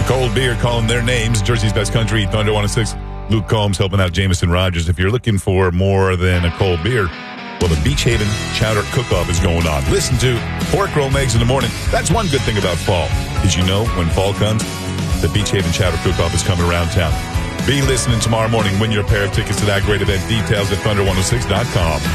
Cold beer calling their names. Jersey's best country, Thunder 106. Luke Combs helping out Jameson Rogers. If you're looking for more than a cold beer, well, the Beach Haven Chowder Cook-Off is going on. Listen to Pork Roll and Eggs in the morning. That's one good thing about fall. Did you know when fall comes, the Beach Haven Chowder Cook-Off is coming around town? Be listening tomorrow morning. Win your pair of tickets to that great event. Details at thunder106.com.